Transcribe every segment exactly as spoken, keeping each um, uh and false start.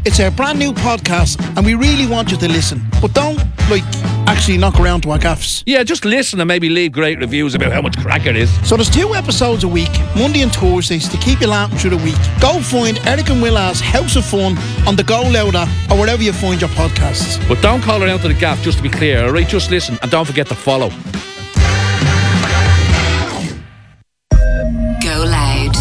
It's our brand new podcast and we really want you to listen. But don't, like, actually knock around to our gaffs. Yeah, just listen and maybe leave great reviews about how much crack it is. So there's two episodes a week, Monday and Thursdays, to keep you laughing through the week. Go find Eric and Willa's House of Fun on the Go Loud app or wherever you find your podcasts. But don't call around to the gaff, just to be clear, alright? Just listen and don't forget to follow. Go Loud.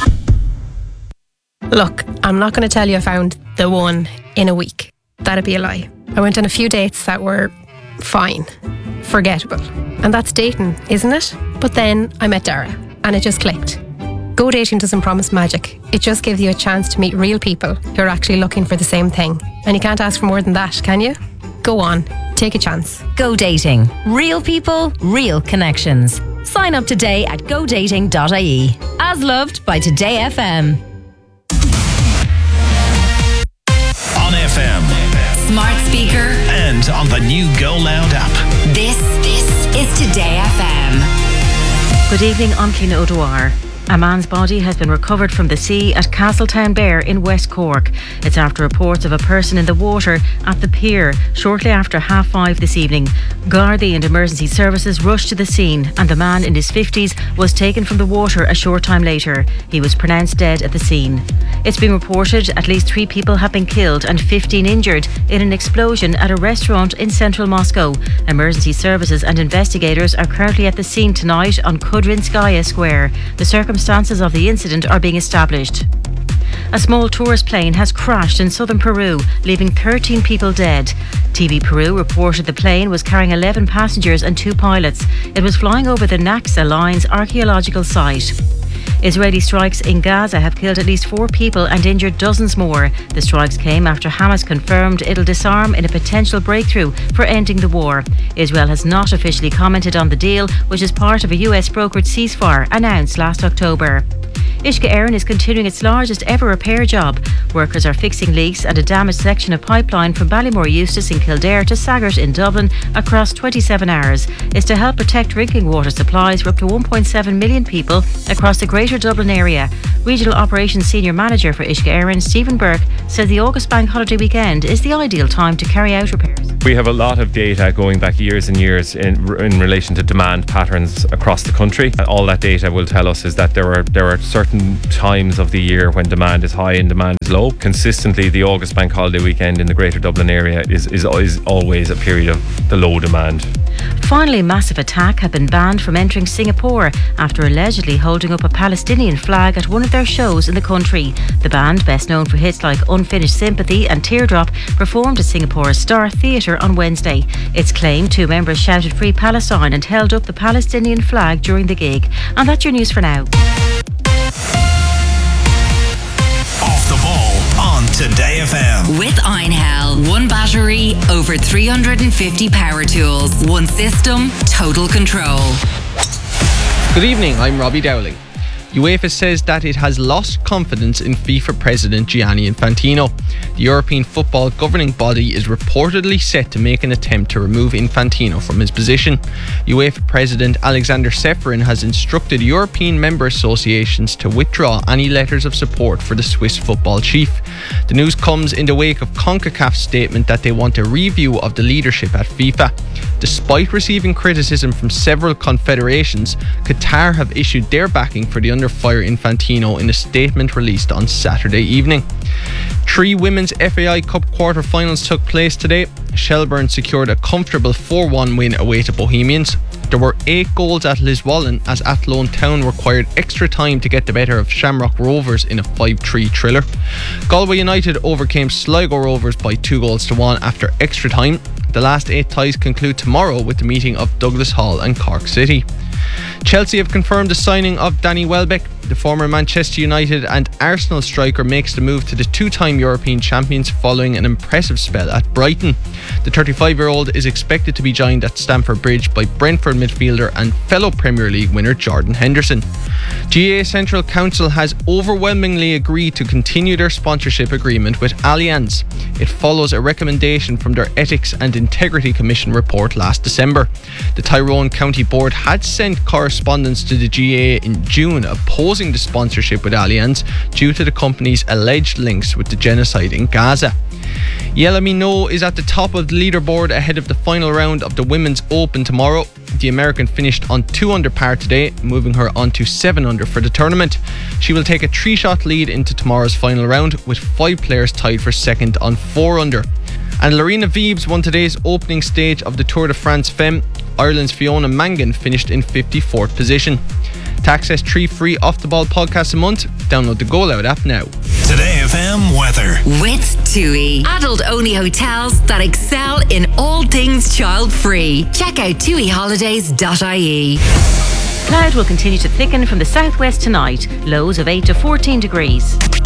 Look, I'm not going to tell you I found the one in a week. That'd be a lie. I went on a few dates that were fine, forgettable. And that's dating, isn't it? But then I met Dara and it just clicked. Go dating doesn't promise magic. It just gives you a chance to meet real people who are actually looking for the same thing. And you can't ask for more than that, can you? Go on, take a chance. Go Dating. Real people, real connections. Sign up today at go dating dot I E. As loved by Today F M. On F M. Smart speaker. And on the new Go Loud app. This, this is Today F M. Good evening, I'm Cliona O'Dwyer. A man's body has been recovered from the sea at Castletown Bear in West Cork. It's after reports of a person in the water at the pier shortly after half five this evening. Gardaí and emergency services rushed to the scene and the man in his fifties was taken from the water a short time later. He was pronounced dead at the scene. It's been reported at least three people have been killed and fifteen injured in an explosion at a restaurant in central Moscow. Emergency services and investigators are currently at the scene tonight on Kudrinskaya Square. The circumstances of the incident are being established. A small tourist plane has crashed in southern Peru, leaving thirteen people dead. T V Peru reported the plane was carrying eleven passengers and two pilots. It was flying over the Naxa Line's archaeological site. Israeli strikes in Gaza have killed at least four people and injured dozens more. The strikes came after Hamas confirmed it'll disarm in a potential breakthrough for ending the war. Israel has not officially commented on the deal, which is part of a U S brokered ceasefire announced last October. Uisce Éireann is continuing its largest ever repair job. Workers are fixing leaks at a damaged section of pipeline from Ballymore Eustace in Kildare to Saggart in Dublin across twenty-seven hours. It's to help protect drinking water supplies for up to one point seven million people across the Greater Dublin area. Regional Operations Senior Manager for Uisce Éireann, Stephen Burke, says the August Bank Holiday weekend is the ideal time to carry out repairs. We have a lot of data going back years and years in in relation to demand patterns across the country. And all that data will tell us is that there are there are certain times of the year when demand is high and demand is low. Consistently, the August Bank Holiday weekend in the Greater Dublin area is is, is always a period of the low demand. Finally, Massive Attack have been banned from entering Singapore after allegedly holding up a Palestinian flag at one of their shows in the country. The band, best known for hits like Unfinished Sympathy and Teardrop, performed at Singapore's Star Theatre on Wednesday. It's claimed two members shouted Free Palestine and held up the Palestinian flag during the gig. And that's your news for now. Off the ball on Today F M. With Einhell. One battery, over three hundred fifty power tools. One system, total control. Good evening, I'm Robbie Dowling. UEFA says that it has lost confidence in FIFA President Gianni Infantino. The European football governing body is reportedly set to make an attempt to remove Infantino from his position. UEFA President Alexander Ceferin has instructed European member associations to withdraw any letters of support for the Swiss football chief. The news comes in the wake of CONCACAF's statement that they want a review of the leadership at FIFA. Despite receiving criticism from several confederations, Qatar have issued their backing for the under fire Infantino in a statement released on Saturday evening. Three women's F A I Cup quarter-finals took place today. Shelbourne secured a comfortable four one win away to Bohemians. There were eight goals at Liswallen as Athlone Town required extra time to get the better of Shamrock Rovers in a five three thriller. Galway United overcame Sligo Rovers by two goals to one after extra time. The last eight ties conclude tomorrow with the meeting of Douglas Hall and Cork City. Chelsea have confirmed the signing of Danny Welbeck. The former Manchester United and Arsenal striker makes the move to the two-time European champions following an impressive spell at Brighton. The thirty-five-year-old is expected to be joined at Stamford Bridge by Brentford midfielder and fellow Premier League winner Jordan Henderson. G A A Central Council has overwhelmingly agreed to continue their sponsorship agreement with Allianz. It follows a recommendation from their Ethics and Integrity Commission report last December. The Tyrone County Board had sent correspondence correspondence to the G A A in June opposing the sponsorship with Allianz due to the company's alleged links with the genocide in Gaza. Yelamino is at the top of the leaderboard ahead of the final round of the Women's Open tomorrow. The American finished on two under par today, moving her on to seven under for the tournament. She will take a three-shot lead into tomorrow's final round, with five players tied for second on four under. And Lorena Viebs won today's opening stage of the Tour de France Femme. Ireland's Fiona Mangan finished in fifty-fourth position. To access three free Off The Ball podcasts a month, download the Go Loud app now. Today F M weather. With TUI. Adult-only hotels that excel in all things child-free. Check out tui holidays dot I E. Cloud will continue to thicken from the southwest tonight. Lows of eight to fourteen degrees.